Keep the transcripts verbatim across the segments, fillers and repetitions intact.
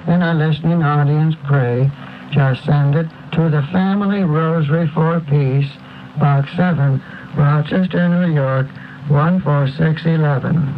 in a listening audience pray, just send it to the Family Rosary for Peace, Box seven, Rochester, New York, one four six one one.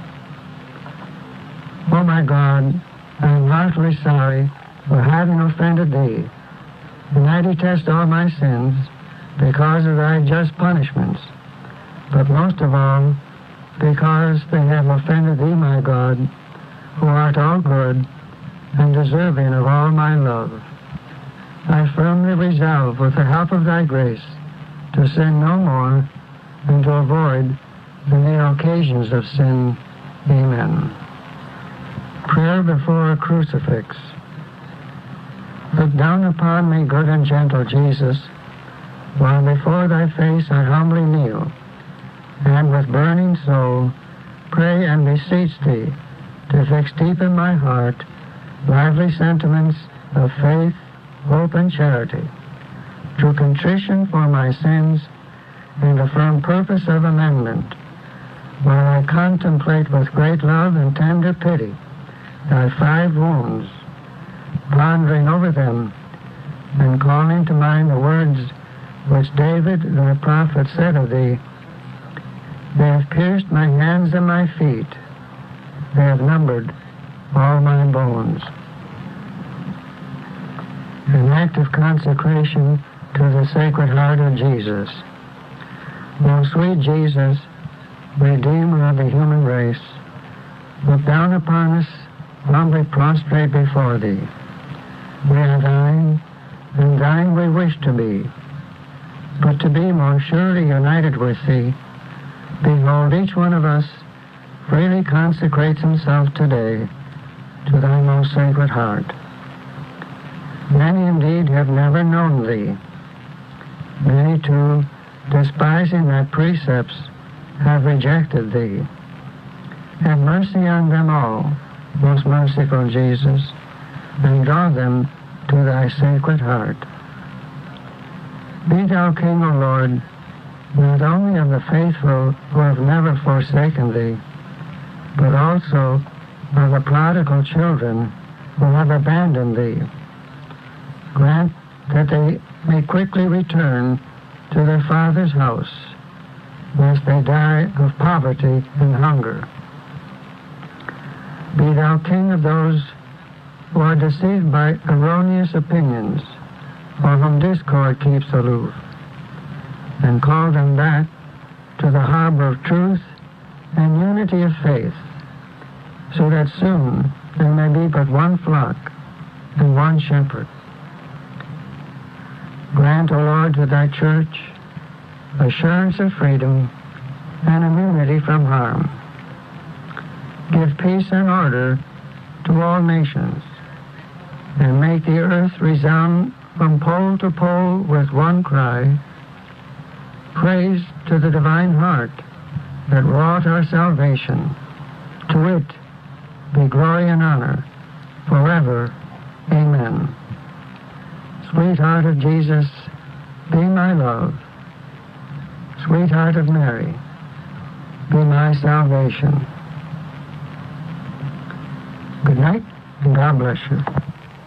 Oh my God, I am heartily sorry for having offended Thee, and I detest all my sins because of Thy just punishments, but most of all because they have offended Thee, my God, who art all good and deserving of all my love. I firmly resolve, with the help of Thy grace, to sin no more and to avoid the mere occasions of sin. Amen. Prayer before a crucifix. Look down upon me, good and gentle Jesus, while before Thy face I humbly kneel, and with burning soul pray and beseech Thee to fix deep in my heart lively sentiments of faith, hope, and charity, true contrition for my sins, and a firm purpose of amendment, while I contemplate with great love and tender pity Thy five wounds, pondering over them and calling to mind the words which David the prophet said of Thee, They have pierced my hands and my feet, they have numbered all my bones. An act of consecration to the Sacred Heart of Jesus. Most sweet Jesus, Redeemer of the human race, look down upon us, humbly prostrate before Thee. We are Thine, and Thine we wish to be. But to be more surely united with Thee, behold, each one of us freely consecrates himself today to Thy most Sacred Heart. Many indeed have never known Thee. Many too, despising Thy precepts, have rejected Thee. Have mercy on them all, most merciful Jesus, and draw them to Thy Sacred Heart. Be Thou King, O Lord, not only of the faithful who have never forsaken Thee, but also of the prodigal children who have abandoned Thee. Grant that they may quickly return to their Father's house, lest they die of poverty and hunger. Be Thou King of those who are deceived by erroneous opinions, or whom discord keeps aloof, and call them back to the harbor of truth and unity of faith, so that soon there may be but one flock and one shepherd. Grant, O Lord, to Thy Church assurance of freedom and immunity from harm. Give peace and order to all nations, and make the earth resound from pole to pole with one cry, Praise to the Divine Heart that wrought our salvation. To it be glory and honor forever. Amen. Sweet Heart of Jesus, be my love. Sweet Heart of Mary, be my salvation. Good night, and God bless you.